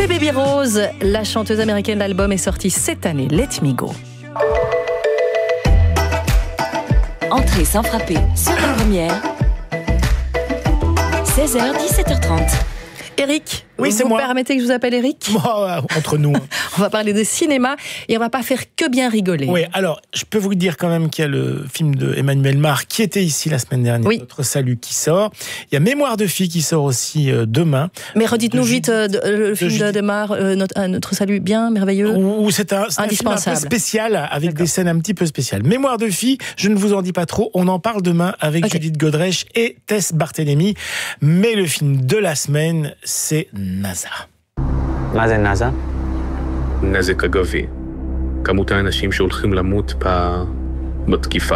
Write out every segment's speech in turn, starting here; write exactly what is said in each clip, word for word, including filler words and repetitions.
C'est Baby Rose, la chanteuse américaine. L'album est sorti cette année, Let Me Go. Entrée sans frapper sur la première. seize heures, dix-sept heures trente. Eric, oui, c'est vous moi. permettez que je vous appelle Eric ? Bon, entre nous. On va parler de cinéma et on va pas faire que bien rigoler. Oui, alors, je peux vous dire quand même qu'il y a le film de Emmanuel Mar qui était ici la semaine dernière, oui. Notre Salut qui sort. Il y a Mémoire de fille qui sort aussi euh, demain. Mais redites-nous vite euh, de, le de film de, Judith. de Mar, euh, notre, euh, notre Salut bien, merveilleux. Où, où c'est un, c'est un film un peu indispensable. spécial, avec D'accord. des scènes un petit peu spéciales. Mémoire de fille, je ne vous en dis pas trop, on en parle demain avec Okay. Judith Godrèche et Tess Barthélémy. Mais le film de la semaine, c'est NASA. מה זה נאזה? נזק אגבי. כמות האנשים שהולכים למות ב... בתקיפה.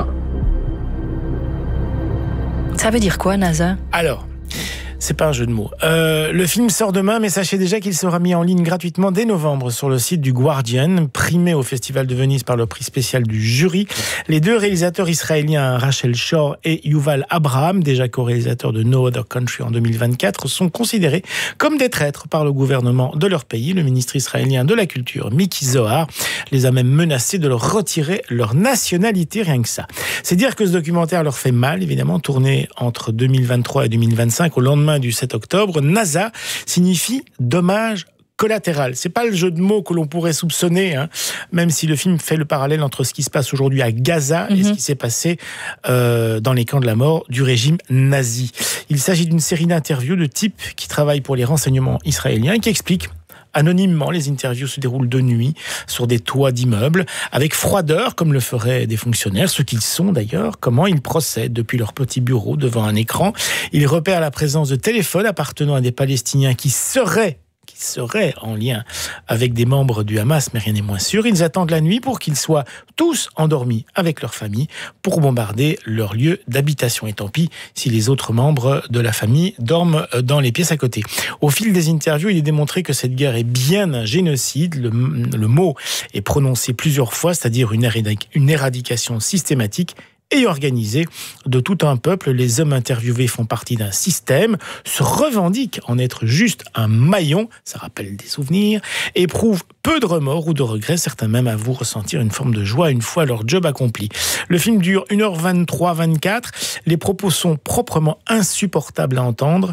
Ça veut dire quoi, NASA ? Alors, c'est pas un jeu de mots. Euh, le film sort demain, mais sachez déjà qu'il sera mis en ligne gratuitement dès novembre sur le site du Guardian, primé au Festival de Venise par le prix spécial du jury. Les deux réalisateurs israéliens, Rachel Shor et Yuval Abraham, déjà co-réalisateurs de No Other Country en deux mille vingt-quatre, sont considérés comme des traîtres par le gouvernement de leur pays. Le ministre israélien de la Culture, Miki Zohar, les a même menacés de leur retirer leur nationalité, rien que ça. C'est dire que ce documentaire leur fait mal, évidemment, tourné entre deux mille vingt-trois et deux mille vingt-cinq, au lendemain du sept octobre. NASA signifie dommage collatéral. C'est pas le jeu de mots que l'on pourrait soupçonner, hein, même si le film fait le parallèle entre ce qui se passe aujourd'hui à Gaza mm-hmm. et ce qui s'est passé euh, dans les camps de la mort du régime nazi. Il s'agit d'une série d'interviews de types qui travaillent pour les renseignements israéliens et qui expliquent anonymement. Les interviews se déroulent de nuit sur des toits d'immeubles, avec froideur, comme le feraient des fonctionnaires, ce qu'ils sont d'ailleurs, comment ils procèdent depuis leur petit bureau devant un écran. Ils repèrent la présence de téléphones appartenant à des Palestiniens qui seraient qui seraient en lien avec des membres du Hamas, mais rien n'est moins sûr. Ils attendent la nuit pour qu'ils soient tous endormis avec leur famille pour bombarder leur lieu d'habitation. Et tant pis si les autres membres de la famille dorment dans les pièces à côté. Au fil des interviews, il est démontré que cette guerre est bien un génocide. Le, le mot est prononcé plusieurs fois, c'est-à-dire une, éradic- une éradication systématique et organisée de tout un peuple. Les hommes interviewés font partie d'un système, se revendiquent en être juste un maillon, ça rappelle des souvenirs, éprouvent peu de remords ou de regrets, certains même avouent ressentir une forme de joie une fois leur job accompli. Le film dure une heure vingt-trois vingt-quatre, les propos sont proprement insupportables à entendre,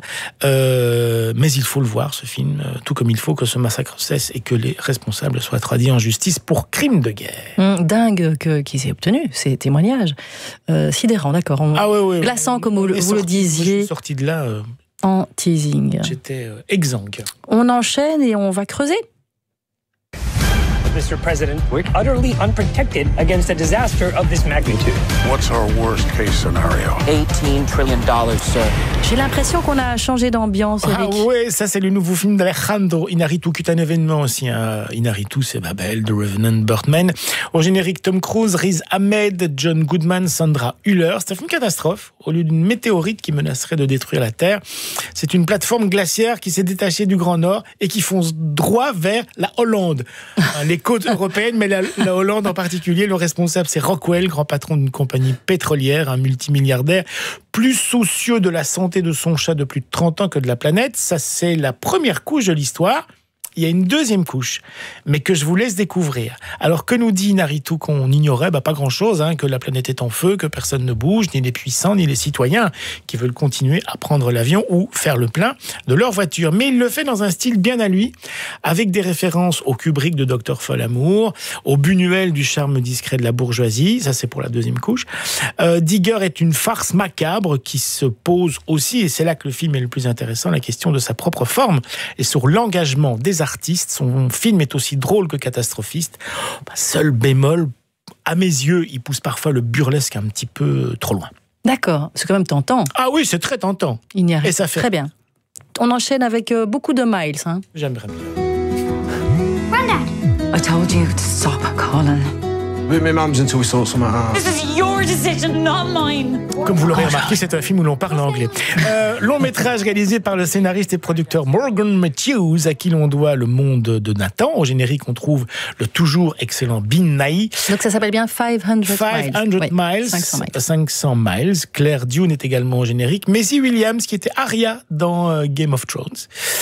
euh, mais il faut le voir ce film, tout comme il faut que ce massacre cesse et que les responsables soient traduits en justice pour crimes de guerre. Mmh, dingue que, qu'ils aient obtenu ces témoignages. Euh, sidérant, d'accord. On... Ah ouais, ouais, glaçant, comme vous, vous sorti, le disiez. Je suis sorti de là. Euh, en teasing. J'étais euh, exsangue. On enchaîne et on va creuser. Mister President, we're utterly unprotected against a disaster of this magnitude. What's our worst case scenario? eighteen trillion dollars, sir. J'ai l'impression qu'on a changé d'ambiance, Eric. Ah ouais, ça c'est le nouveau film d'Alejandro Iñárritu, qui est un événement aussi. Hein. Iñárritu, c'est Babel, The Revenant, Birdman. Au générique, Tom Cruise, Riz Ahmed, John Goodman, Sandra Hüller. C'est un film catastrophe. Au lieu d'une météorite qui menacerait de détruire la Terre, c'est une plateforme glaciaire qui s'est détachée du Grand Nord et qui fonce droit vers la Hollande. Les côtes européennes, mais la, la Hollande en particulier. Le responsable, c'est Rockwell, grand patron d'une compagnie pétrolière, un multimilliardaire, plus soucieux de la santé de son chat de plus de trente ans que de la planète. Ça, c'est la première couche de l'histoire. Il y a une deuxième couche, mais que je vous laisse découvrir. Alors, que nous dit Iñárritu qu'on ignorait? Bah, pas grand-chose, hein, que la planète est en feu, que personne ne bouge, ni les puissants, ni les citoyens qui veulent continuer à prendre l'avion ou faire le plein de leur voiture. Mais il le fait dans un style bien à lui, avec des références au Kubrick de Docteur Folamour, au Buñuel du charme discret de la bourgeoisie, ça c'est pour la deuxième couche. Euh, Digger est une farce macabre qui se pose aussi, et c'est là que le film est le plus intéressant, la question de sa propre forme et sur l'engagement des artiste. Son film est aussi drôle que catastrophiste. Seul bémol, à mes yeux, il pousse parfois le burlesque un petit peu trop loin. D'accord, c'est quand même tentant. Ah oui, c'est très tentant. Il n'y a Et ça fait... Très bien. On enchaîne avec euh, beaucoup de Miles. Hein. J'aimerais bien. Run, Dad. I told you to stop, Colin. We'll be mums until we sort something out. This is your your decision, not mine. Comme vous l'aurez remarqué, c'est un film où l'on parle anglais. Euh, long métrage réalisé par le scénariste et producteur Morgan Matthews, à qui l'on doit Le Monde de Nathan. Au générique, on trouve le toujours excellent Bin Nighy. Donc ça s'appelle bien cinq cents miles. cinq cents Oui, miles. cinq cents miles. cinq cents miles. Claire Dune est également au générique. Maisie Williams, qui était Arya dans euh, Game of Thrones.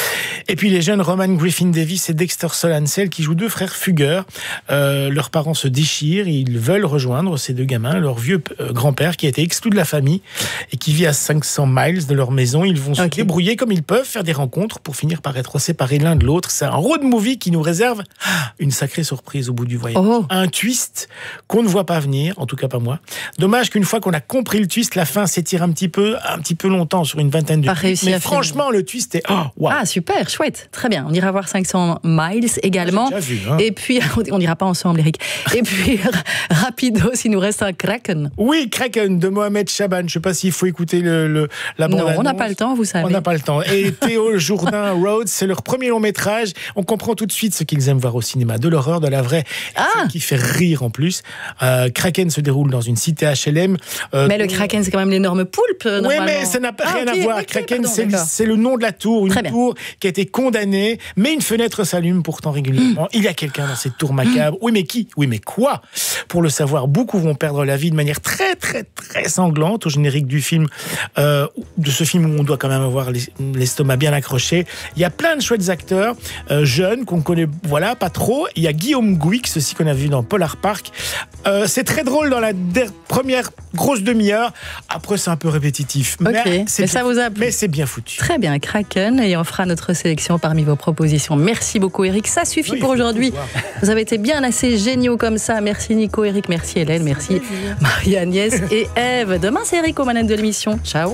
Et puis les jeunes Roman Griffin Davis et Dexter Solancel, qui jouent deux frères fugueurs. Euh, leurs parents se déchirent et ils veulent rejoindre ces deux gamins, leur vieux euh, grand-père qui a été exclu de la famille et qui vit à cinq cents miles de leur maison. Ils vont se okay. débrouiller comme ils peuvent, faire des rencontres pour finir par être séparés l'un de l'autre. C'est un road movie qui nous réserve une sacrée surprise au bout du voyage. Oh. Un twist qu'on ne voit pas venir, en tout cas pas moi. Dommage qu'une fois qu'on a compris le twist, la fin s'étire un petit peu, un petit peu longtemps, sur une vingtaine de pas minutes. Mais franchement, finir. Le twist est... Oh, wow. Ah, super, chouette. Très bien. On ira voir cinq cents miles également. J'ai déjà vu, hein. Et puis, on n'ira pas ensemble, Eric. Et puis, rapidos, il nous reste un Kraken. Oui, Kraken de Mohamed Chaban. Je ne sais pas s'il faut écouter le, le, la bande. Non, on n'a pas le temps, vous savez. On n'a pas le temps. Et Théo Jourdain Rhodes, c'est leur premier long métrage. On comprend tout de suite ce qu'ils aiment voir au cinéma. De l'horreur, de la vraie, ah. qui fait rire en plus. Euh, Kraken se déroule dans une cité H L M. Euh, mais le Kraken, c'est quand même l'énorme poulpe, normalement. Oui, mais ça n'a pas ah, rien okay, à voir. okay, Kraken, pardon, c'est, c'est le nom de la tour. Une Très tour bien. qui a été condamnée, mais une fenêtre s'allume pourtant régulièrement. Mmh. Il y a quelqu'un dans cette tour macabre. Mmh. Oui, mais qui ? Oui, mais quoi ? Pour le savoir, beaucoup vont perdre la vie de manière très, très, très sanglante au générique du film, euh, de ce film où on doit quand même avoir l'estomac bien accroché. Il y a plein de chouettes acteurs, euh, jeunes, qu'on connaît, voilà, pas trop. Il y a Guillaume Gouix, aussi qu'on a vu dans Polar Park. Euh, c'est très drôle dans la der- première grosse demi-heure. Après, c'est un peu répétitif. Ok, mais, c'est mais ça bien, vous a plu. Mais c'est bien foutu. Très bien, Kraken, et on fera notre sélection parmi vos propositions. Merci beaucoup, Eric. Ça suffit oui, pour aujourd'hui. Vous avez été bien assez géniaux comme ça. Merci Nico, Eric, merci Hélène, merci Marie-Agnès et Ève. Demain, c'est Eric aux manettes de l'émission. Ciao.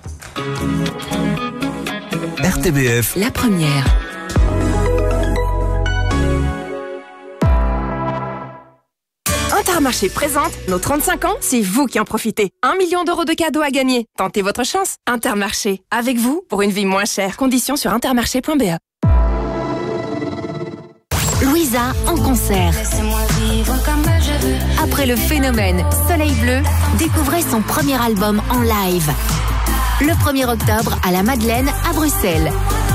R T B F, la première. Intermarché présente nos trente-cinq ans, c'est vous qui en profitez. Un million d'euros de cadeaux à gagner. Tentez votre chance. Intermarché, avec vous pour une vie moins chère. Conditions sur intermarché point b e. Louisa en concert. Après le phénomène Soleil Bleu, découvrez son premier album en live. Le premier octobre à la Madeleine à Bruxelles.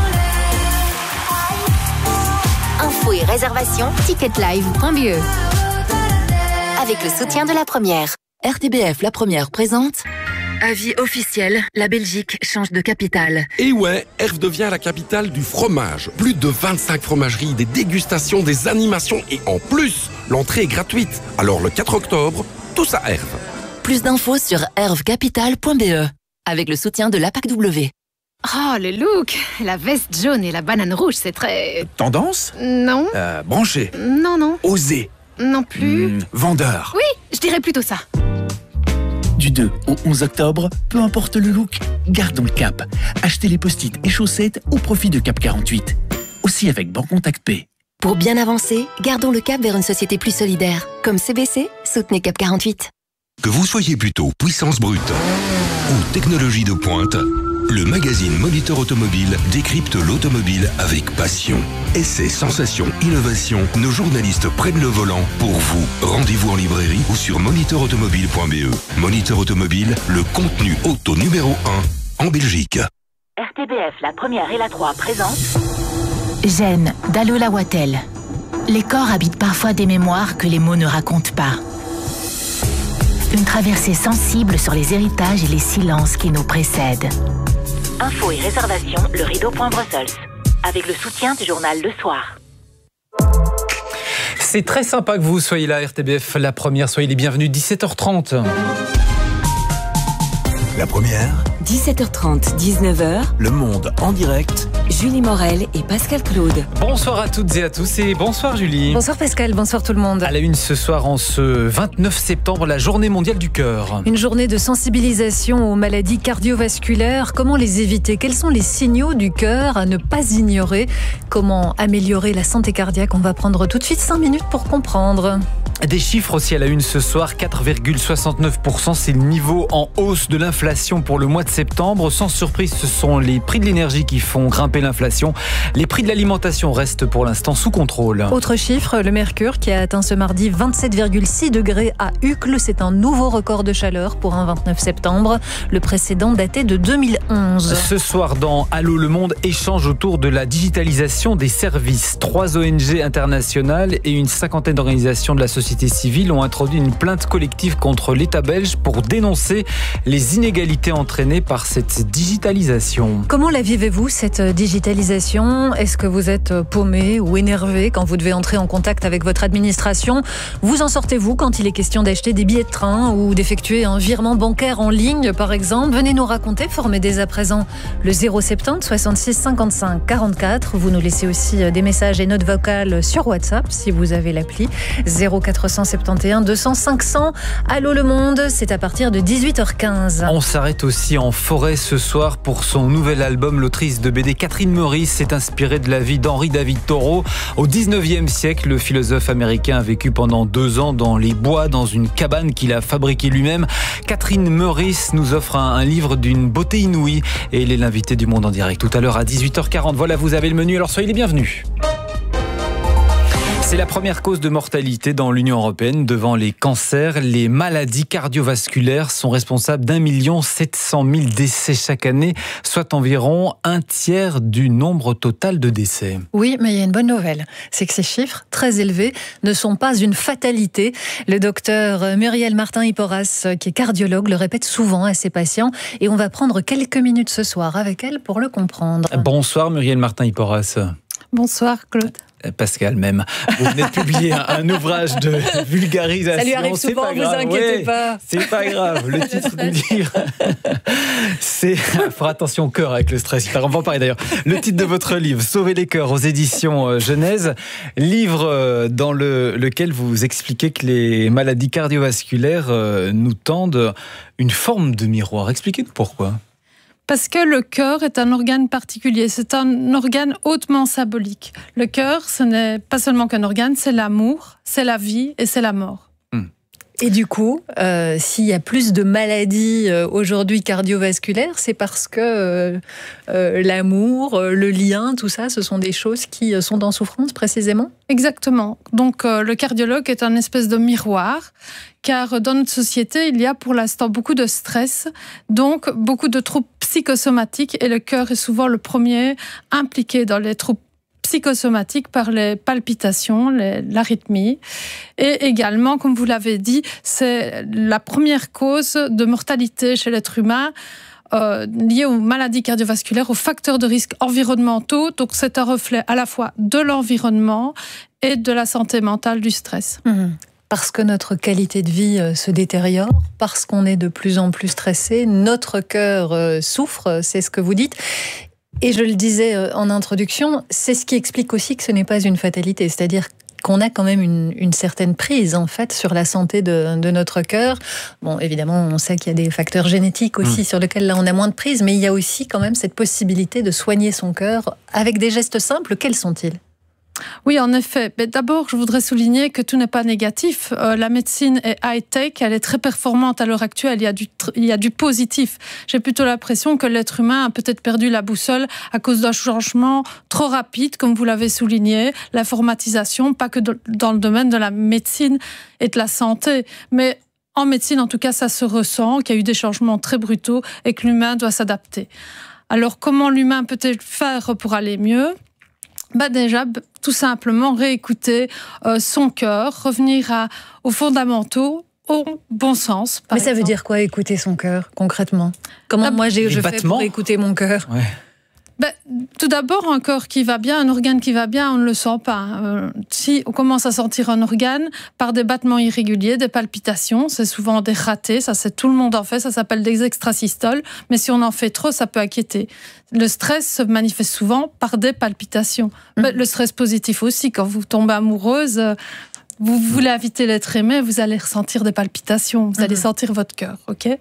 Infos et réservations ticketlive point b e. Avec le soutien de la première. R T B F, la première, présente. Avis officiel, la Belgique change de capitale. Et ouais, Herve devient la capitale du fromage. Plus de vingt-cinq fromageries, des dégustations, des animations et en plus, l'entrée est gratuite. Alors le quatre octobre, tous à Herve. Plus d'infos sur herve capitale point b e. Avec le soutien de l'A P A C W. Oh, le look! La veste jaune et la banane rouge, c'est très... Tendance? Non. Euh, branché? Non, non. Osé? Non plus. Mmh, vendeur? Oui, je dirais plutôt ça. Du deux au onze octobre, peu importe le look, gardons le cap. Achetez les post-it et chaussettes au profit de Cap quarante-huit. Aussi avec Bancontact Pay. Pour bien avancer, gardons le cap vers une société plus solidaire. Comme C B C, soutenez Cap quarante-huit. Que vous soyez plutôt puissance brute ou technologie de pointe, le magazine Moniteur Automobile décrypte l'automobile avec passion. Essais, sensations, innovations, nos journalistes prennent le volant pour vous. Rendez-vous en librairie ou sur moniteur automobile point b e. Moniteur Automobile, le contenu auto numéro un en Belgique. R T B F, la première et la trois présente. Gênes d'Alola Wattel. Les corps habitent parfois des mémoires que les mots ne racontent pas. Une traversée sensible sur les héritages et les silences qui nous précèdent. Infos et réservations, le rideau point Brussels. Avec le soutien du journal Le Soir. C'est très sympa que vous soyez là, R T B F, la première. Soyez les bienvenus, dix-sept heures trente. La première. dix-sept heures trente, dix-neuf heures. Le Monde en direct. Julie Morel et Pascal Claude. Bonsoir à toutes et à tous et bonsoir Julie. Bonsoir Pascal, bonsoir tout le monde. À la une ce soir, en ce vingt-neuf septembre, la journée mondiale du cœur. Une journée de sensibilisation aux maladies cardiovasculaires. Comment les éviter? Quels sont les signaux du cœur à ne pas ignorer? Comment améliorer la santé cardiaque? On va prendre tout de suite cinq minutes pour comprendre. Des chiffres aussi à la une ce soir, quatre virgule soixante-neuf pour cent, c'est le niveau en hausse de l'inflation pour le mois de septembre. Sans surprise, ce sont les prix de l'énergie qui font grimper l'inflation. Les prix de l'alimentation restent pour l'instant sous contrôle. Autre chiffre, le mercure qui a atteint ce mardi vingt-sept virgule six degrés à Uccle. C'est un nouveau record de chaleur pour un vingt-neuf septembre. Le précédent datait de deux mille onze. Ce soir dans Allô le Monde, échange autour de la digitalisation des services. Trois O N G internationales et une cinquantaine d'organisations de la société civile ont introduit une plainte collective contre l'État belge pour dénoncer les inégalités entraînées par cette digitalisation. Comment la vivez-vous, cette digitalisation ? Est-ce que vous êtes paumé ou énervé quand vous devez entrer en contact avec votre administration ? Vous en sortez-vous quand il est question d'acheter des billets de train ou d'effectuer un virement bancaire en ligne, par exemple ? Venez nous raconter, formez dès à présent le zéro sept zéro soixante-six cinquante-cinq quarante-quatre. Vous nous laissez aussi des messages et notes vocales sur WhatsApp si vous avez l'appli zéro quatre cent soixante-onze deux cents cinq cents. Allô le monde, c'est à partir de dix-huit heures quinze. On s'arrête aussi en forêt ce soir pour son nouvel album. L'autrice de B D Catherine Meurice s'est inspirée de la vie d'Henri David Thoreau. Au dix-neuvième siècle, le philosophe américain a vécu pendant deux ans dans les bois, dans une cabane qu'il a fabriquée lui-même. Catherine Meurice nous offre un, un livre d'une beauté inouïe et elle est l'invitée du Monde en direct tout à l'heure à dix-huit heures quarante. Voilà, vous avez le menu, alors soyez les bienvenus. C'est la première cause de mortalité dans l'Union européenne devant les cancers. Les maladies cardiovasculaires sont responsables d'un million sept cent mille décès chaque année, soit environ un tiers du nombre total de décès. Oui, mais il y a une bonne nouvelle. C'est que ces chiffres, très élevés, ne sont pas une fatalité. Le docteur Muriel Martin-Hipporas, qui est cardiologue, le répète souvent à ses patients. Et on va prendre quelques minutes ce soir avec elle pour le comprendre. Bonsoir Muriel Martin-Hipporas. Bonsoir Claude. Pascal même. Vous venez de publier un, un ouvrage de vulgarisation. Ça lui arrive souvent, vous inquiétez ouais, pas. C'est pas grave. Le titre du livre, c'est... Faire attention au cœur avec le stress. On va en parler d'ailleurs. Le titre de votre livre, Sauver les cœurs, aux éditions Genèse. Livre dans le, lequel vous expliquez que les maladies cardiovasculaires nous tendent une forme de miroir. Expliquez-nous pourquoi. Parce que le cœur est un organe particulier, c'est un organe hautement symbolique. Le cœur, ce n'est pas seulement qu'un organe, c'est l'amour, c'est la vie et c'est la mort. Et du coup, euh, s'il y a plus de maladies euh, aujourd'hui cardiovasculaires, c'est parce que euh, euh, l'amour, euh, le lien, tout ça, ce sont des choses qui euh, sont en souffrance précisément ? Exactement. Donc euh, le cardiologue est un espèce de miroir, car dans notre société, il y a pour l'instant beaucoup de stress, donc beaucoup de troubles psychosomatiques, et le cœur est souvent le premier impliqué dans les troubles psychosomatiques par les palpitations, les, l'arythmie. Et également, comme vous l'avez dit, c'est la première cause de mortalité chez l'être humain euh, liée aux maladies cardiovasculaires, aux facteurs de risque environnementaux. Donc c'est un reflet à la fois de l'environnement et de la santé mentale du stress. Mmh. Parce que notre qualité de vie se détériore, parce qu'on est de plus en plus stressé, notre cœur souffre, c'est ce que vous dites. Et je le disais en introduction, c'est ce qui explique aussi que ce n'est pas une fatalité, c'est-à-dire qu'on a quand même une, une certaine prise en fait sur la santé de, de notre cœur. Bon, évidemment, on sait qu'il y a des facteurs génétiques aussi mmh. sur lesquels là on a moins de prise, mais il y a aussi quand même cette possibilité de soigner son cœur avec des gestes simples. Quels sont-ils ? Oui, en effet. Mais d'abord, je voudrais souligner que tout n'est pas négatif. Euh, la médecine est high-tech, elle est très performante à l'heure actuelle. Il y a du, il y a du positif. J'ai plutôt l'impression que l'être humain a peut-être perdu la boussole à cause d'un changement trop rapide, comme vous l'avez souligné, l'informatisation, pas que de, dans le domaine de la médecine et de la santé, mais en médecine, en tout cas, ça se ressent, qu'il y a eu des changements très brutaux et que l'humain doit s'adapter. Alors, comment l'humain peut-il faire pour aller mieux ? Bah déjà, tout simplement réécouter euh, son cœur, revenir à, aux fondamentaux, au bon sens. Mais ça exemple. veut dire quoi, écouter son cœur, concrètement ? Comment ah, moi j'ai, je fais pour écouter mon cœur ? Ouais. Ben, tout d'abord, un corps qui va bien, un organe qui va bien, on ne le sent pas. Euh, si on commence à sentir un organe par des battements irréguliers, des palpitations, c'est souvent des ratés, ça c'est tout le monde en fait, ça s'appelle des extrasystoles, mais si on en fait trop, ça peut inquiéter. Le stress se manifeste souvent par des palpitations. Mmh. Ben, le stress positif aussi, quand vous tombez amoureuse, vous voulez inviter l'être aimé, vous allez ressentir des palpitations, vous allez mmh. sentir votre cœur, ok ?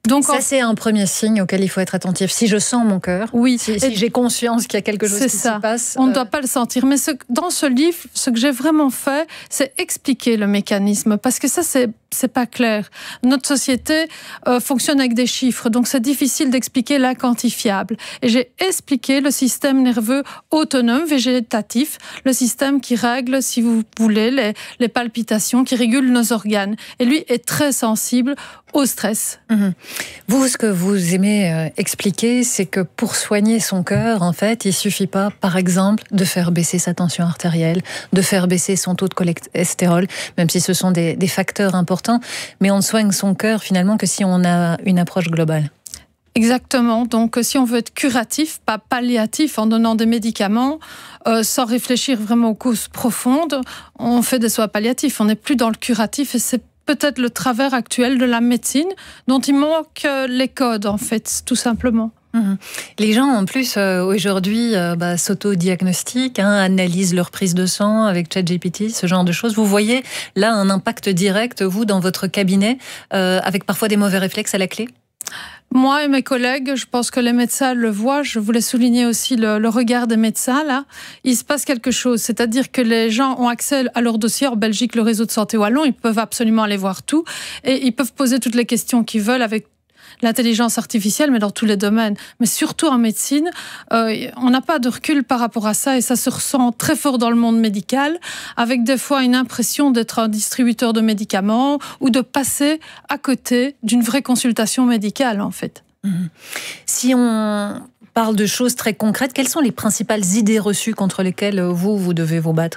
Donc, ça, en... c'est un premier signe auquel il faut être attentif. Si je sens mon cœur, oui, si, si j'ai conscience qu'il y a quelque chose qui ça. se passe... On ne euh... doit pas le sentir. Mais ce, dans ce livre, ce que j'ai vraiment fait, c'est expliquer le mécanisme. Parce que ça, c'est, c'est pas clair. Notre société euh, fonctionne avec des chiffres, donc c'est difficile d'expliquer l'inquantifiable. Et j'ai expliqué le système nerveux autonome, végétatif, le système qui règle, si vous voulez, les, les palpitations, qui régule nos organes. Et lui est très sensible au stress. Mmh. Vous, ce que vous aimez euh, expliquer, c'est que pour soigner son cœur, en fait, il suffit pas, par exemple, de faire baisser sa tension artérielle, de faire baisser son taux de cholestérol, même si ce sont des, des facteurs importants, mais on ne soigne son cœur finalement que si on a une approche globale. Exactement. Donc, si on veut être curatif, pas palliatif, en donnant des médicaments, euh, sans réfléchir vraiment aux causes profondes, on fait des soins palliatifs. On n'est plus dans le curatif et c'est peut-être le travers actuel de la médecine, dont il manque les codes, en fait, tout simplement. Mmh. Les gens, en plus, euh, aujourd'hui, euh, bah, s'auto-diagnostiquent, hein, analysent leur prise de sang avec ChatGPT, ce genre de choses. Vous voyez là un impact direct, vous, dans votre cabinet, euh, avec parfois des mauvais réflexes à la clé ? Moi et mes collègues, je pense que les médecins le voient. Je voulais souligner aussi le, le regard des médecins, là. Il se passe quelque chose. C'est-à-dire que les gens ont accès à leur dossier. En Belgique, le réseau de santé wallon, ils peuvent absolument aller voir tout. Et ils peuvent poser toutes les questions qu'ils veulent avec l'intelligence artificielle, mais dans tous les domaines. Mais surtout en médecine, euh, on n'a pas de recul par rapport à ça et ça se ressent très fort dans le monde médical, avec des fois une impression d'être un distributeur de médicaments ou de passer à côté d'une vraie consultation médicale, en fait. Mmh. Si on parle de choses très concrètes, quelles sont les principales idées reçues contre lesquelles vous, vous devez vous battre ?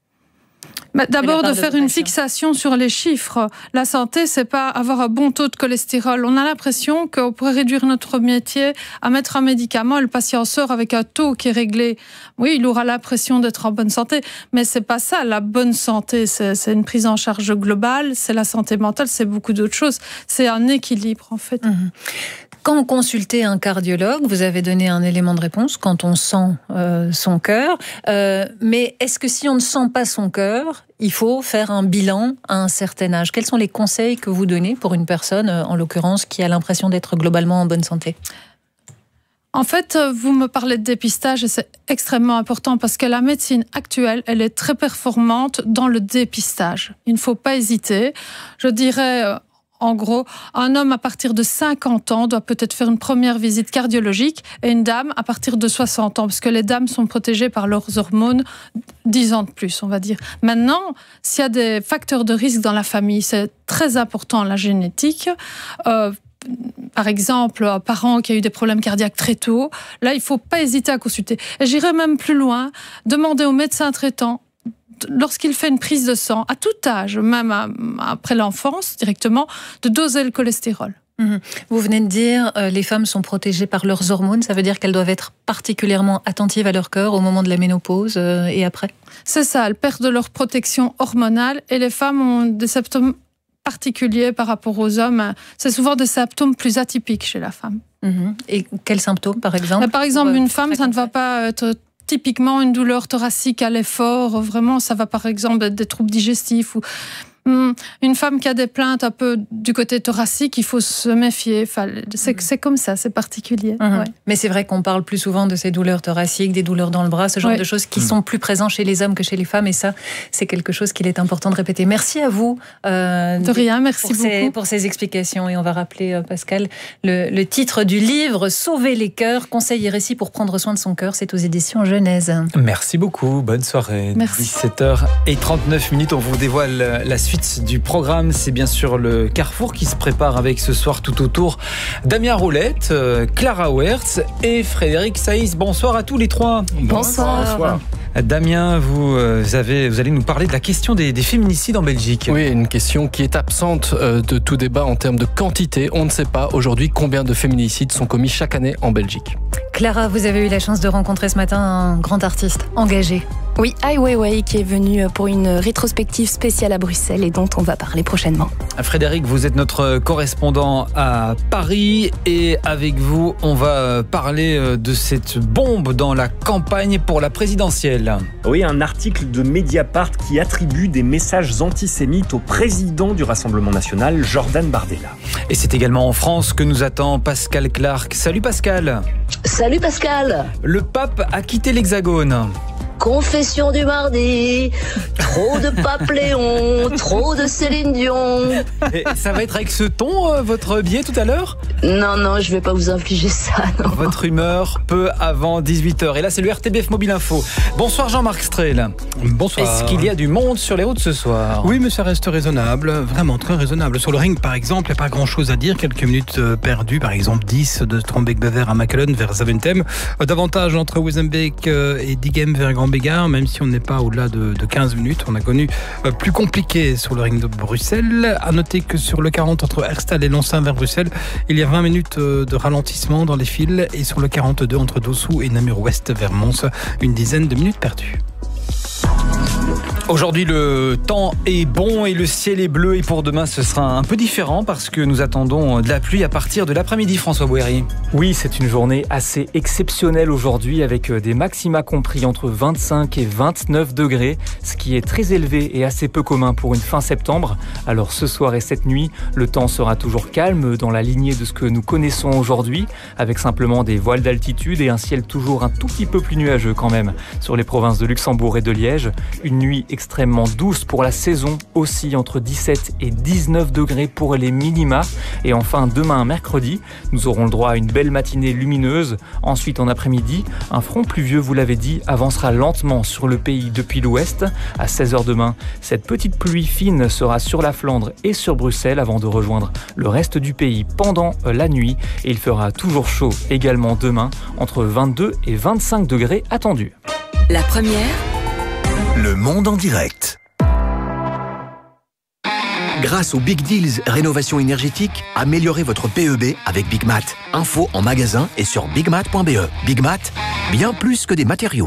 Bah, d'abord, de faire une fixation sur les chiffres. La santé, c'est pas avoir un bon taux de cholestérol. On a l'impression qu'on pourrait réduire notre métier à mettre un médicament et le patient sort avec un taux qui est réglé. Oui, il aura l'impression d'être en bonne santé, mais c'est pas ça. La bonne santé, c'est, c'est une prise en charge globale, c'est la santé mentale, c'est beaucoup d'autres choses. C'est un équilibre, en fait. Mmh. Quand on consultait un cardiologue, vous avez donné un élément de réponse quand on sent euh, son cœur. Euh, mais est-ce que si on ne sent pas son cœur, il faut faire un bilan à un certain âge ? Quels sont les conseils que vous donnez pour une personne, en l'occurrence, qui a l'impression d'être globalement en bonne santé ? En fait, vous me parlez de dépistage et c'est extrêmement important parce que la médecine actuelle, elle est très performante dans le dépistage. Il ne faut pas hésiter. Je dirais... En gros, un homme à partir de cinquante ans doit peut-être faire une première visite cardiologique et une dame à partir de soixante ans, parce que les dames sont protégées par leurs hormones dix ans de plus, on va dire. Maintenant, s'il y a des facteurs de risque dans la famille, c'est très important, la génétique. Euh, par exemple, un parent qui a eu des problèmes cardiaques très tôt, là, il ne faut pas hésiter à consulter. Et j'irai même plus loin, demander au médecin traitant, lorsqu'il fait une prise de sang, à tout âge, même après l'enfance directement, de doser le cholestérol. Mmh. Vous venez de dire euh, les femmes sont protégées par leurs hormones, ça veut dire qu'elles doivent être particulièrement attentives à leur cœur au moment de la ménopause euh, et après ? C'est ça, elles perdent leur protection hormonale et les femmes ont des symptômes particuliers par rapport aux hommes. C'est souvent des symptômes plus atypiques chez la femme. Mmh. Et quels symptômes, par exemple ? Par exemple, une femme, ça ne va pas être... Typiquement, une douleur thoracique à l'effort, vraiment, ça va par exemple être des troubles digestifs ou une femme qui a des plaintes un peu du côté thoracique, il faut se méfier. Enfin, c'est, c'est comme ça, c'est particulier. Mmh. Ouais. Mais c'est vrai qu'on parle plus souvent de ces douleurs thoraciques, des douleurs dans le bras, ce genre ouais. de choses qui mmh. sont plus présentes chez les hommes que chez les femmes. Et ça, c'est quelque chose qu'il est important de répéter. Merci à vous. Euh, de rien, merci pour beaucoup. Ces, pour ces explications. Et on va rappeler, euh, Pascal, le, le titre du livre « Sauver les cœurs, conseils et récits pour prendre soin de son cœur ». C'est aux éditions Genèse. Merci beaucoup. Bonne soirée. Merci. dix-sept heures trente-neuf minutes. On vous dévoile la suite du programme, c'est bien sûr le Carrefour qui se prépare avec ce soir tout autour Damien Roulette, Clara Wertz et Frédéric Saïs. Bonsoir à tous les trois. Bonsoir. Bonsoir. Damien, vous, avez, vous allez nous parler de la question des, des féminicides en Belgique. Oui, une question qui est absente de tout débat en termes de quantité. On ne sait pas aujourd'hui combien de féminicides sont commis chaque année en Belgique. Clara, vous avez eu la chance de rencontrer ce matin un grand artiste engagé. Oui, Ai Weiwei qui est venu pour une rétrospective spéciale à Bruxelles et dont on va parler prochainement. Frédéric, vous êtes notre correspondant à Paris et avec vous, on va parler de cette bombe dans la campagne pour la présidentielle. Oui, un article de Mediapart qui attribue des messages antisémites au président du Rassemblement national, Jordan Bardella. Et c'est également en France que nous attend Pascal Clark. Salut Pascal. Salut Pascal. Le pape a quitté l'Hexagone. Confession du mardi, trop de Pape Léon, trop de Céline Dion. Et ça va être avec ce ton, euh, votre billet tout à l'heure ? Non, non, je vais pas vous infliger ça, non. Votre humeur, peu avant dix-huit heures. Et là, c'est le R T B F Mobile Info. Bonsoir Jean-Marc Strel. Bonsoir. Est-ce qu'il y a du monde sur les routes ce soir ? Oui, mais ça reste raisonnable, vraiment très raisonnable. Sur le ring, par exemple, il n'y a pas grand-chose à dire. Quelques minutes perdues, par exemple dix de Strombeek-Bever à Mechelen vers Zaventem. Davantage entre Wezenbeek et Diegem vers Grand Bégard, même si on n'est pas au-delà de, de quinze minutes. On a connu euh, plus compliqué sur le ring de Bruxelles. À noter que sur le quarante entre Herstal et Loncin vers Bruxelles, il y a vingt minutes euh, de ralentissement dans les fils. Et sur le quarante-deux entre Dossou et Namur-Ouest vers Mons, une dizaine de minutes perdues. Aujourd'hui, le temps est bon et le ciel est bleu. Et pour demain, ce sera un peu différent parce que nous attendons de la pluie à partir de l'après-midi, François Bouéry. Oui, c'est une journée assez exceptionnelle aujourd'hui avec des maxima compris entre vingt-cinq et vingt-neuf degrés, ce qui est très élevé et assez peu commun pour une fin septembre. Alors ce soir et cette nuit, le temps sera toujours calme dans la lignée de ce que nous connaissons aujourd'hui, avec simplement des voiles d'altitude et un ciel toujours un tout petit peu plus nuageux quand même sur les provinces de Luxembourg et de Liège. Une nuit extrêmement douce pour la saison, aussi entre dix-sept et dix-neuf degrés pour les minima. Et enfin, demain, mercredi, nous aurons le droit à une belle matinée lumineuse. Ensuite, en après-midi, un front pluvieux, vous l'avez dit, avancera lentement sur le pays depuis l'ouest. À seize heures demain, cette petite pluie fine sera sur la Flandre et sur Bruxelles avant de rejoindre le reste du pays pendant la nuit. Et il fera toujours chaud également demain, entre vingt-deux et vingt-cinq degrés attendus. La première... Le monde en direct. Grâce aux Big Deals Rénovation énergétique, améliorez votre P E B avec Big Mat. Info en magasin et sur bigmat point b e. Big Mat, bien plus que des matériaux.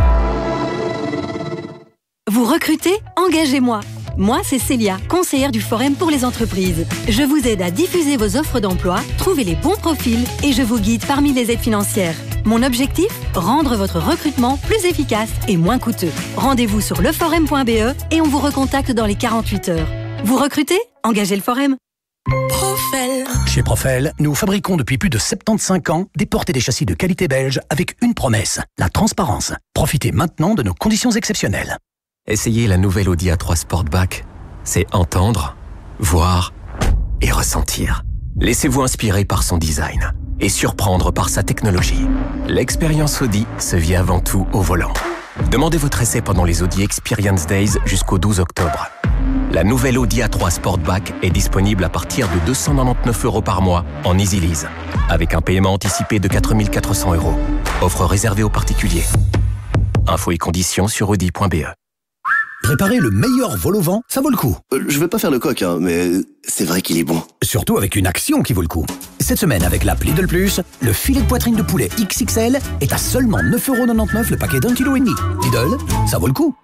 Vous recrutez ? Engagez-moi. Moi, c'est Célia, conseillère du Forum pour les entreprises. Je vous aide à diffuser vos offres d'emploi, trouver les bons profils et je vous guide parmi les aides financières. Mon objectif ? Rendre votre recrutement plus efficace et moins coûteux. Rendez-vous sur leforum point b e et on vous recontacte dans les quarante-huit heures. Vous recrutez ? Engagez le Forum. Profel. Chez Profel, nous fabriquons depuis plus de soixante-quinze ans des portes et des châssis de qualité belge avec une promesse, la transparence. Profitez maintenant de nos conditions exceptionnelles. Essayez la nouvelle Audi A trois Sportback. C'est entendre, voir et ressentir. Laissez-vous inspirer par son design et surprendre par sa technologie. L'expérience Audi se vit avant tout au volant. Demandez votre essai pendant les Audi Experience Days jusqu'au douze octobre. La nouvelle Audi A trois Sportback est disponible à partir de deux cent quatre-vingt-dix-neuf euros par mois en Easy Lease, avec un paiement anticipé de quatre mille quatre cents euros. Offre réservée aux particuliers. Infos et conditions sur audi point b e. Préparer le meilleur vol au vent, ça vaut le coup. Euh, je vais pas faire le coq, hein, mais c'est vrai qu'il est bon. Surtout avec une action qui vaut le coup. Cette semaine, avec l'app Lidl Plus, le filet de poitrine de poulet X X L est à seulement neuf euros quatre-vingt-dix-neuf le paquet d'un kilo et demi. Lidl, ça vaut le coup.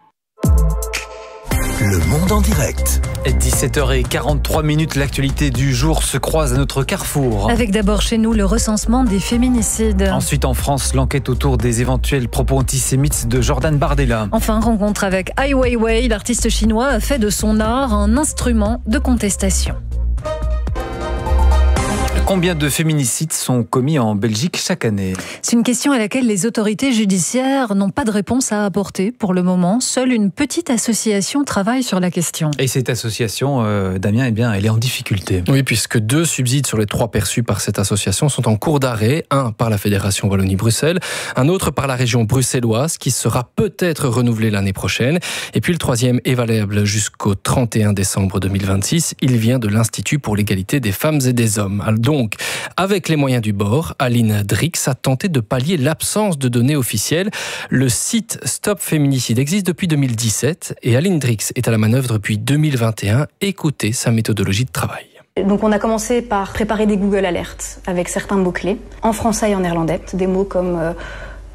Le monde en direct. dix-sept heures quarante-trois minutes, l'actualité du jour se croise à notre carrefour. Avec d'abord chez nous le recensement des féminicides. Ensuite en France, l'enquête autour des éventuels propos antisémites de Jordan Bardella. Enfin, rencontre avec Ai Weiwei, l'artiste chinois a fait de son art un instrument de contestation. Combien de féminicides sont commis en Belgique chaque année ? C'est une question à laquelle les autorités judiciaires n'ont pas de réponse à apporter pour le moment. Seule une petite association travaille sur la question. Et cette association, euh, Damien, eh bien, elle est en difficulté. Oui, puisque deux subsides sur les trois perçus par cette association sont en cours d'arrêt. Un par la Fédération Wallonie-Bruxelles, un autre par la région bruxelloise qui sera peut-être renouvelé l'année prochaine. Et puis le troisième est valable jusqu'au trente et un décembre deux mille vingt-six. Il vient de l'Institut pour l'égalité des femmes et des hommes. Donc, Donc, avec les moyens du bord, Aline Drix a tenté de pallier l'absence de données officielles. Le site Stop Féminicide existe depuis deux mille dix-sept et Aline Drix est à la manœuvre depuis deux mille vingt et un. Écoutez sa méthodologie de travail. Donc on a commencé par préparer des Google Alerts avec certains mots-clés, en français et en néerlandais, des mots comme euh,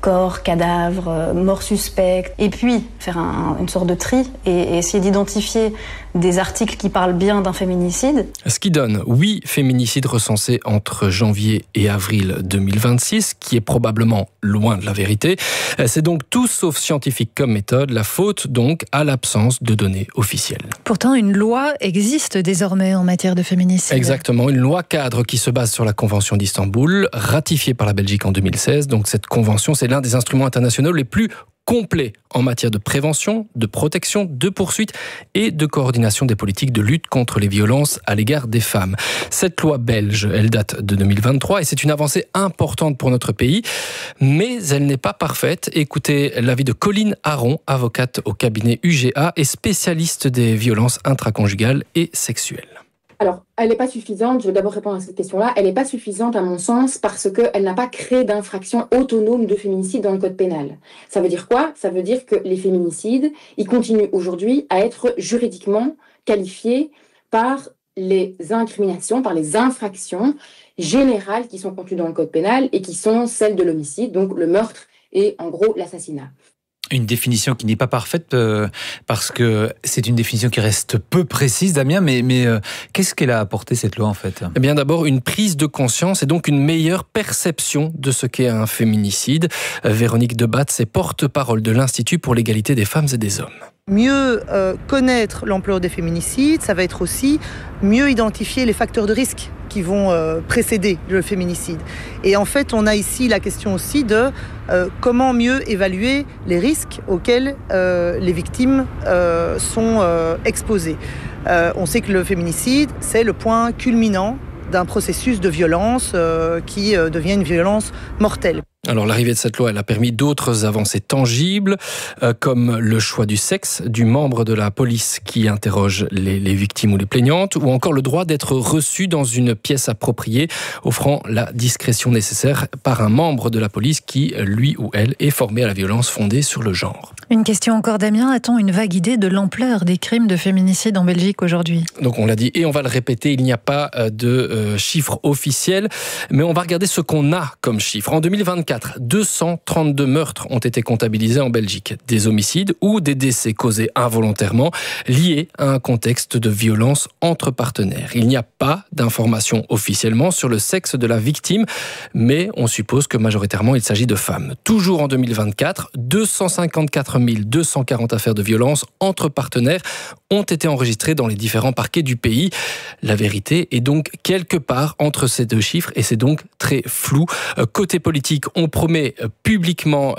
corps, cadavres, morts suspectes, et puis faire un, une sorte de tri et, et essayer d'identifier des articles qui parlent bien d'un féminicide. Ce qui donne huit féminicides recensés entre janvier et avril deux mille vingt-six, qui est probablement loin de la vérité. C'est donc tout sauf scientifique comme méthode, la faute donc à l'absence de données officielles. Pourtant, une loi existe désormais en matière de féminicide. Exactement, une loi cadre qui se base sur la Convention d'Istanbul, ratifiée par la Belgique en deux mille seize. Donc cette convention, c'est l'un des instruments internationaux les plus complet en matière de prévention, de protection, de poursuite et de coordination des politiques de lutte contre les violences à l'égard des femmes. Cette loi belge, elle date de deux mille vingt-trois et c'est une avancée importante pour notre pays, mais elle n'est pas parfaite. Écoutez l'avis de Colline Aron, avocate au cabinet U G A et spécialiste des violences intraconjugales et sexuelles. Alors, elle n'est pas suffisante, je vais d'abord répondre à cette question-là, elle n'est pas suffisante à mon sens parce qu'elle n'a pas créé d'infraction autonome de féminicide dans le code pénal. Ça veut dire quoi ? Ça veut dire que les féminicides, ils continuent aujourd'hui à être juridiquement qualifiés par les incriminations, par les infractions générales qui sont contenues dans le code pénal et qui sont celles de l'homicide, donc le meurtre et en gros l'assassinat. Une définition qui n'est pas parfaite euh, parce que c'est une définition qui reste peu précise, Damien, mais, mais euh, qu'est-ce qu'elle a apporté cette loi en fait ? Eh bien d'abord une prise de conscience et donc une meilleure perception de ce qu'est un féminicide. Véronique Debatz est porte-parole de l'Institut pour l'égalité des femmes et des hommes. Mieux euh, connaître l'ampleur des féminicides, ça va être aussi mieux identifier les facteurs de risque qui vont euh, précéder le féminicide. Et en fait, on a ici la question aussi de euh, comment mieux évaluer les risques auxquels euh, les victimes euh, sont euh, exposées. Euh, on sait que le féminicide, c'est le point culminant d'un processus de violence euh, qui euh, devient une violence mortelle. Alors l'arrivée de cette loi, elle a permis d'autres avancées tangibles, euh, comme le choix du sexe du membre de la police qui interroge les, les victimes ou les plaignantes, ou encore le droit d'être reçu dans une pièce appropriée, offrant la discrétion nécessaire par un membre de la police qui, lui ou elle, est formé à la violence fondée sur le genre. Une question encore, Damien. A-t-on une vague idée de l'ampleur des crimes de féminicide en Belgique aujourd'hui ? Donc on l'a dit et on va le répéter, il n'y a pas de euh, chiffres officiels, mais on va regarder ce qu'on a comme chiffres. En deux mille vingt-quatre, deux cent trente-deux meurtres ont été comptabilisés en Belgique. Des homicides ou des décès causés involontairement liés à un contexte de violence entre partenaires. Il n'y a pas d'informations officiellement sur le sexe de la victime, mais on suppose que majoritairement il s'agit de femmes. Toujours en deux mille vingt-quatre, deux cent cinquante-quatre mille deux cent quarante affaires de violence entre partenaires ont été enregistrées dans les différents parquets du pays. La vérité est donc quelque part entre ces deux chiffres et c'est donc très flou. Côté politique, on promet publiquement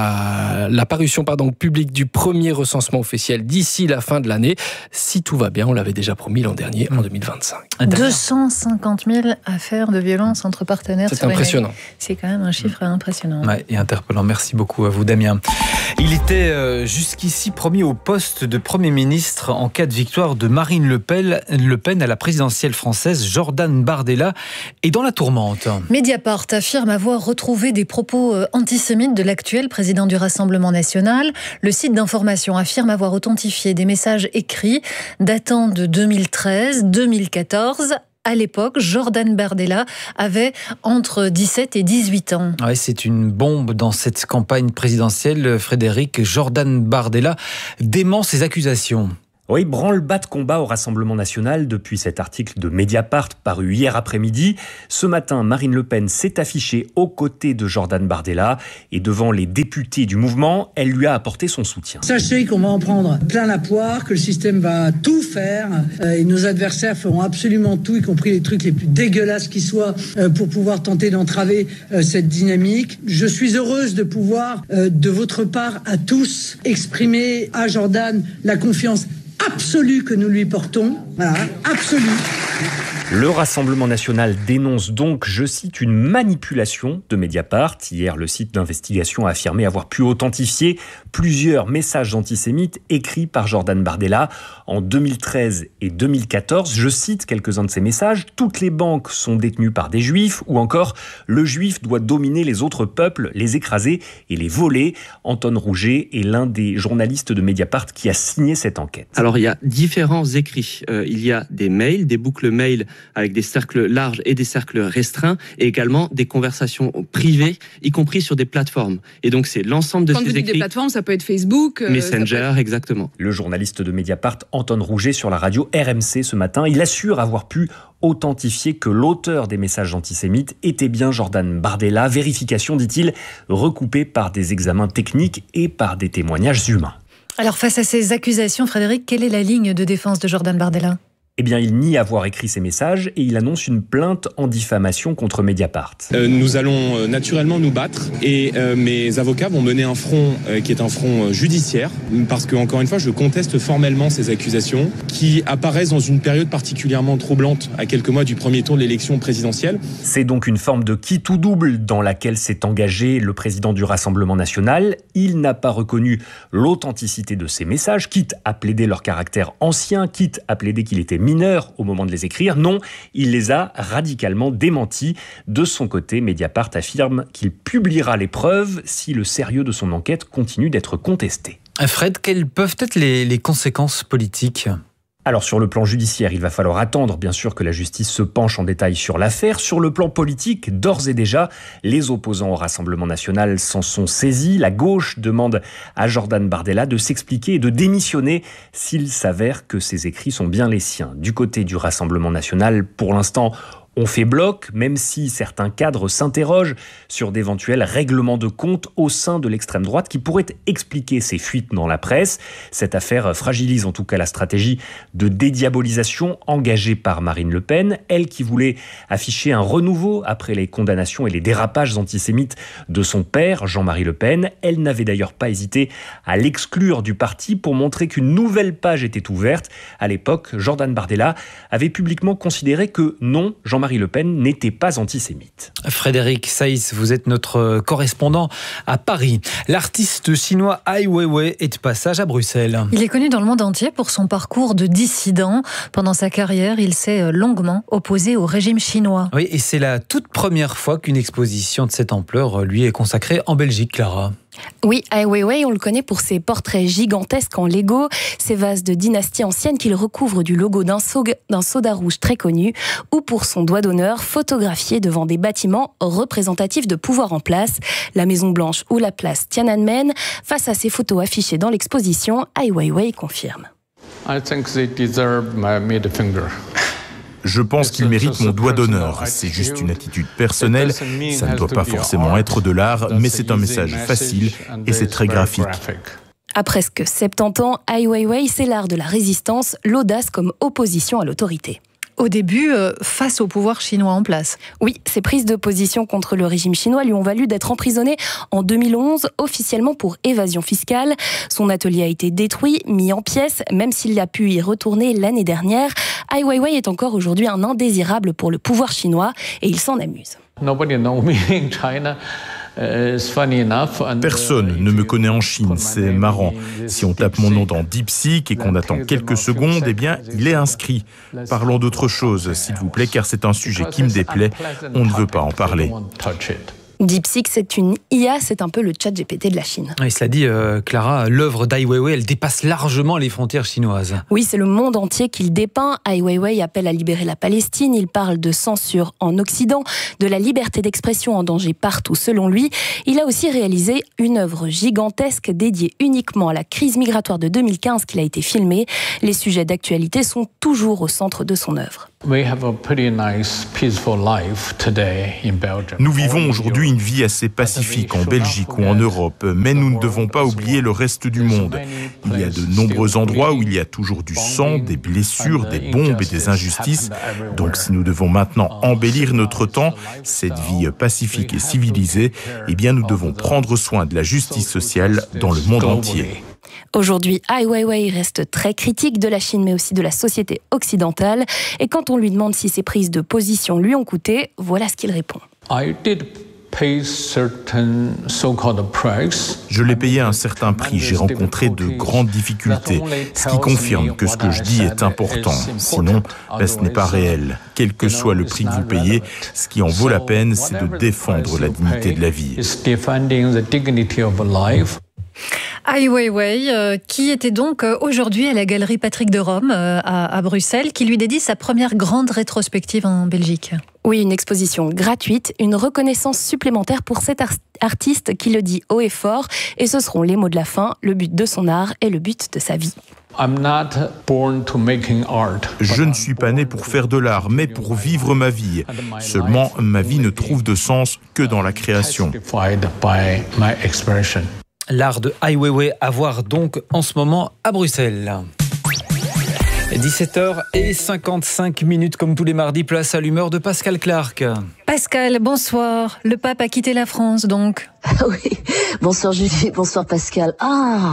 la, la parution pardon, publique du premier recensement officiel d'ici la fin de l'année. Si tout va bien, on l'avait déjà promis l'an dernier, en deux mille vingt-cinq. deux cent cinquante mille affaires de violence entre partenaires. C'est impressionnant. C'est quand même un chiffre impressionnant. Ouais, et interpellant. Merci beaucoup à vous, Damien. Il était euh, jusqu'ici promis au poste de Premier ministre en cas de victoire de Marine Le Pen, Le Pen à la présidentielle française. Jordan Bardella est dans la tourmente. Mediapart affirme avoir retrouvé des propos antisémites de l'actuel président du Rassemblement national. Le site d'information affirme avoir authentifié des messages écrits datant de deux mille treize deux mille quatorze. À l'époque, Jordan Bardella avait entre dix-sept et dix-huit ans. Ouais, c'est une bombe dans cette campagne présidentielle. Frédéric, Jordan Bardella dément ces accusations. Oui, branle-bas de combat au Rassemblement national depuis cet article de Mediapart paru hier après-midi. Ce matin, Marine Le Pen s'est affichée aux côtés de Jordan Bardella et devant les députés du mouvement, elle lui a apporté son soutien. Sachez qu'on va en prendre plein la poire, que le système va tout faire euh, et nos adversaires feront absolument tout, y compris les trucs les plus dégueulasses qui soient, euh, pour pouvoir tenter d'entraver euh, cette dynamique. Je suis heureuse de pouvoir, euh, de votre part à tous, exprimer à Jordan la confiance absolue que nous lui portons. Voilà, absolue. Le Rassemblement national dénonce donc, je cite, une manipulation de Mediapart. Hier, le site d'investigation a affirmé avoir pu authentifier plusieurs messages antisémites écrits par Jordan Bardella en deux mille treize et deux mille quatorze. Je cite quelques-uns de ces messages. « Toutes les banques sont détenues par des juifs » ou encore « Le juif doit dominer les autres peuples, les écraser et les voler ». Anton Rouget est l'un des journalistes de Mediapart qui a signé cette enquête. Alors, il y a différents écrits. Euh, il y a des mails, des boucles mails avec des cercles larges et des cercles restreints, et également des conversations privées, y compris sur des plateformes. Et donc c'est l'ensemble de Quand ces vous dites écrits. des plateformes, ça peut être Facebook, euh, Messenger, ça peut être... exactement. Le journaliste de Mediapart, Anton Rouget, sur la radio R M C ce matin, il assure avoir pu authentifier que l'auteur des messages antisémites était bien Jordan Bardella. Vérification, dit-il, recoupée par des examens techniques et par des témoignages humains. Alors face à ces accusations, Frédéric, quelle est la ligne de défense de Jordan Bardella ? Eh bien, il nie avoir écrit ces messages et il annonce une plainte en diffamation contre Mediapart. Euh, nous allons euh, naturellement nous battre et euh, mes avocats vont mener un front euh, qui est un front euh, judiciaire parce que, encore une fois, je conteste formellement ces accusations qui apparaissent dans une période particulièrement troublante à quelques mois du premier tour de l'élection présidentielle. C'est donc une forme de quitte ou double dans laquelle s'est engagé le président du Rassemblement national. Il n'a pas reconnu l'authenticité de ces messages, quitte à plaider leur caractère ancien, quitte à plaider qu'il était mineur au moment de les écrire. Non, il les a radicalement démentis. De son côté, Mediapart affirme qu'il publiera les preuves si le sérieux de son enquête continue d'être contesté. Fred, quelles peuvent être les, les conséquences politiques ? Alors sur le plan judiciaire, il va falloir attendre bien sûr que la justice se penche en détail sur l'affaire. Sur le plan politique, d'ores et déjà, les opposants au Rassemblement national s'en sont saisis. La gauche demande à Jordan Bardella de s'expliquer et de démissionner s'il s'avère que ses écrits sont bien les siens. Du côté du Rassemblement national, pour l'instant, on fait bloc, même si certains cadres s'interrogent sur d'éventuels règlements de compte au sein de l'extrême droite qui pourraient expliquer ces fuites dans la presse. Cette affaire fragilise en tout cas la stratégie de dédiabolisation engagée par Marine Le Pen, elle qui voulait afficher un renouveau après les condamnations et les dérapages antisémites de son père, Jean-Marie Le Pen. Elle n'avait d'ailleurs pas hésité à l'exclure du parti pour montrer qu'une nouvelle page était ouverte. À l'époque, Jordan Bardella avait publiquement considéré que non, Jean-Marie Le Pen n'était pas antisémite. Frédéric Saïs, vous êtes notre correspondant à Paris. L'artiste chinois Ai Weiwei est de passage à Bruxelles. Il est connu dans le monde entier pour son parcours de dissident. Pendant sa carrière, il s'est longuement opposé au régime chinois. Oui, et c'est la toute première fois qu'une exposition de cette ampleur lui est consacrée en Belgique, Clara. Oui, Ai Weiwei, on le connaît pour ses portraits gigantesques en Lego, ces vases de dynastie ancienne qu'il recouvre du logo d'un, so- d'un soda rouge très connu, ou pour son doigt d'honneur photographié devant des bâtiments représentatifs de pouvoir en place, la Maison Blanche ou la place Tiananmen. Face à ces photos affichées dans l'exposition, Ai Weiwei confirme. I think they deserve my middle finger. Je pense qu'il mérite mon doigt d'honneur. C'est juste une attitude personnelle. Ça ne doit pas forcément être de l'art, mais c'est un message facile et c'est très graphique. À presque soixante-dix ans, Ai Weiwei, c'est l'art de la résistance, l'audace comme opposition à l'autorité. Au début, euh, face au pouvoir chinois en place. Oui, ses prises de position contre le régime chinois lui ont valu d'être emprisonné en deux mille onze, officiellement pour évasion fiscale. Son atelier a été détruit, mis en pièces, même s'il a pu y retourner l'année dernière. Ai Weiwei est encore aujourd'hui un indésirable pour le pouvoir chinois et il s'en amuse. Nobody knows me in China. Personne ne me connaît en Chine, c'est marrant. Si on tape mon nom dans DeepSeek et qu'on attend quelques secondes, eh bien, il est inscrit. Parlons d'autre chose, s'il vous plaît, car c'est un sujet qui me déplaît. On ne veut pas en parler. DeepSeek, c'est une I A, c'est un peu le chat G P T de la Chine. Et cela dit, euh, Clara, l'œuvre d'Ai Weiwei, elle dépasse largement les frontières chinoises. Oui, c'est le monde entier qu'il dépeint. Ai Weiwei appelle à libérer la Palestine. Il parle de censure en Occident, de la liberté d'expression en danger partout, selon lui. Il a aussi réalisé une œuvre gigantesque dédiée uniquement à la crise migratoire de deux mille quinze qu'il a été filmée. Les sujets d'actualité sont toujours au centre de son œuvre. Nous vivons aujourd'hui une vie assez pacifique en Belgique ou en Europe, mais nous ne devons pas oublier le reste du monde. Il y a de nombreux endroits où il y a toujours du sang, des blessures, des bombes et des injustices. Donc si nous devons maintenant embellir notre temps, cette vie pacifique et civilisée, eh bien nous devons prendre soin de la justice sociale dans le monde entier. Aujourd'hui, Ai Weiwei reste très critique de la Chine, mais aussi de la société occidentale. Et quand on lui demande si ses prises de position lui ont coûté, voilà ce qu'il répond. Je l'ai payé un certain prix, j'ai rencontré de grandes difficultés, ce qui confirme que ce que je dis est important. Sinon, là, ce n'est pas réel. Quel que soit le prix que vous payez, ce qui en vaut la peine, c'est de défendre la dignité de la vie. Ai Weiwei, euh, qui était donc euh, aujourd'hui à la Galerie Patrick de Rome euh, à, à Bruxelles, qui lui dédie sa première grande rétrospective en Belgique. Oui, une exposition gratuite, une reconnaissance supplémentaire pour cet ar- artiste qui le dit haut et fort, et ce seront les mots de la fin, le but de son art et le but de sa vie. I'm not born to making art. Je ne suis pas né pour faire de l'art, mais pour vivre ma vie. Seulement, ma vie ne trouve de sens que dans la création. L'art de Ai Weiwei à voir donc en ce moment à Bruxelles. dix-sept heures cinquante-cinq minutes, comme tous les mardis, place à l'humeur de Pascal Clark. Pascal, bonsoir. Le pape a quitté la France, donc. Oui, bonsoir Julie, bonsoir Pascal. Ah,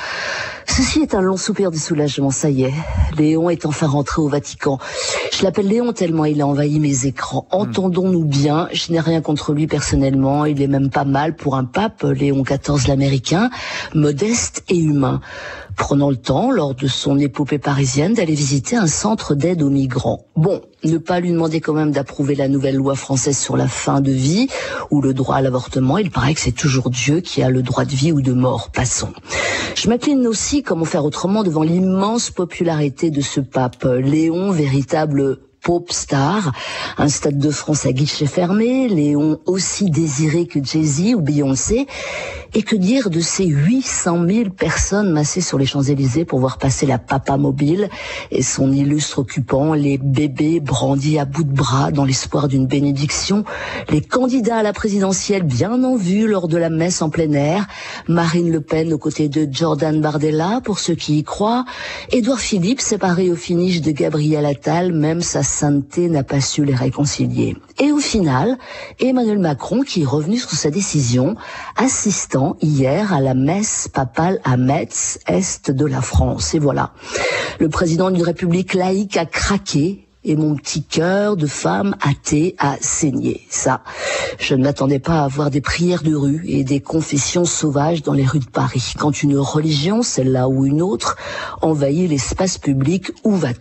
ceci est un long soupir de soulagement, ça y est. Léon est enfin rentré au Vatican. Je l'appelle Léon tellement il a envahi mes écrans. Entendons-nous bien, je n'ai rien contre lui personnellement, il est même pas mal pour un pape, Léon quatorze l'américain, modeste et humain. Prenant le temps, lors de son épopée parisienne, d'aller visiter un centre d'aide aux migrants. Bon, ne pas lui demander quand même d'approuver la nouvelle loi française sur la fin de vie ou le droit à l'avortement, il paraît que c'est toujours Dieu qui a le droit de vie ou de mort, passons. Je m'incline aussi, comment faire autrement, devant l'immense popularité de ce pape Léon, véritable pop star, un stade de France à guichet fermé, Léon aussi désiré que Jay-Z ou Beyoncé, et que dire de ces huit cent mille personnes massées sur les Champs-Élysées pour voir passer la papa mobile et son illustre occupant, les bébés brandis à bout de bras dans l'espoir d'une bénédiction, les candidats à la présidentielle bien en vue lors de la messe en plein air, Marine Le Pen aux côtés de Jordan Bardella pour ceux qui y croient, Édouard Philippe séparé au finish de Gabriel Attal, même sa sainteté n'a pas su les réconcilier. Et au final, Emmanuel Macron qui est revenu sur sa décision, assistant hier à la messe papale à Metz, est de la France. Et voilà, le président d'une république laïque a craqué et mon petit cœur de femme athée a saigné. Ça, je ne m'attendais pas à avoir des prières de rue et des confessions sauvages dans les rues de Paris. Quand une religion, celle-là ou une autre, envahit l'espace public, où va-t-on ?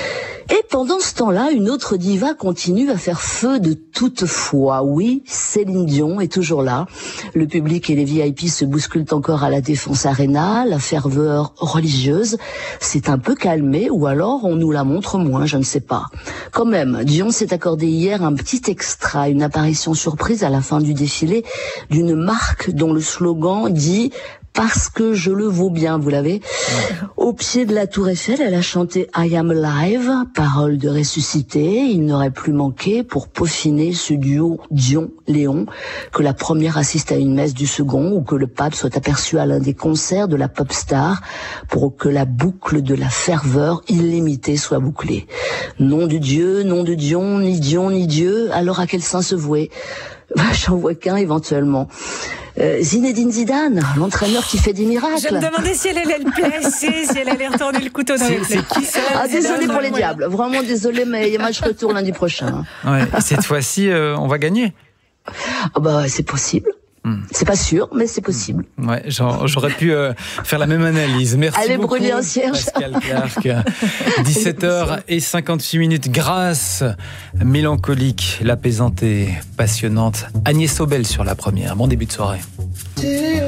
Et pendant ce temps-là, une autre diva continue à faire feu de toute foi. Oui, Céline Dion est toujours là. Le public et les V I P se bousculent encore à la Défense Arena. La ferveur religieuse s'est un peu calmée, ou alors on nous la montre moins, je ne sais pas. Quand même, Dion s'est accordé hier un petit extra, une apparition surprise à la fin du défilé d'une marque dont le slogan dit « Parce que je le vaux bien », vous l'avez. Au pied de la Tour Eiffel, elle a chanté « I am alive », parole de ressuscité. Il n'aurait plus manqué pour peaufiner ce duo Dion-Léon que la première assiste à une messe du second ou que le pape soit aperçu à l'un des concerts de la pop star pour que la boucle de la ferveur illimitée soit bouclée. Nom de Dieu, nom de Dion, ni Dion, ni Dieu, alors à quel saint se vouer ? J'en vois qu'un éventuellement. Euh, Zinedine Zidane, l'entraîneur qui fait des miracles. Je me demandais si elle allait le placer, si elle allait retourner le couteau dans le C'est qui ça ? Ah, désolé pour les diables, vraiment désolé, mais il y a match retour lundi prochain. Ouais, et cette fois-ci, euh, on va gagner. Ah bah, c'est possible. Hmm. C'est pas sûr, mais c'est possible. Ouais, j'aurais pu euh, faire la même analyse. Merci Allez, beaucoup, brûler un cierge. Pascal Clark. dix-sept heures cinquante-huit minutes. Grâce mélancolique, l'apaisante et passionnante Agnès Obel sur la première. Bon début de soirée.